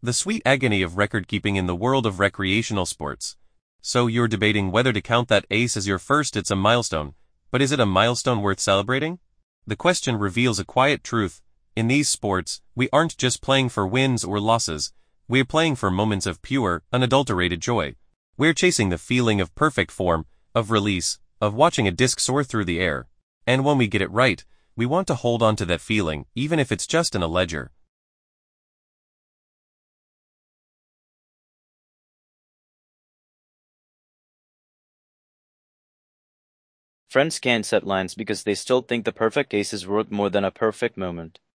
The sweet agony of record keeping in the world of recreational sports. So you're debating whether to count that ace as your first. It's a milestone, but is it a milestone worth celebrating? The question reveals a quiet truth. In these sports, we aren't just playing for wins or losses, we're playing for moments of pure, unadulterated joy. We're chasing the feeling of perfect form, of release, of watching a disc soar through the air. And when we get it right, we want to hold on to that feeling, even if it's just in a ledger. Friends can't set lines because they still think the perfect ace is worth more than a perfect moment.